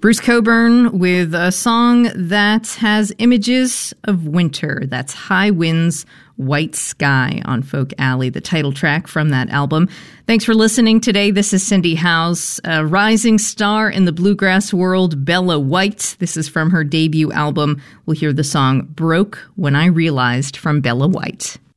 Bruce Cockburn with a song that has images of winter. That's High Winds, White Sky on Folk Alley, the title track from that album. Thanks for listening today. This is Cindy Howes, a rising star in the bluegrass world, Bella White. This is from her debut album. We'll hear the song Broke When I Realized from Bella White.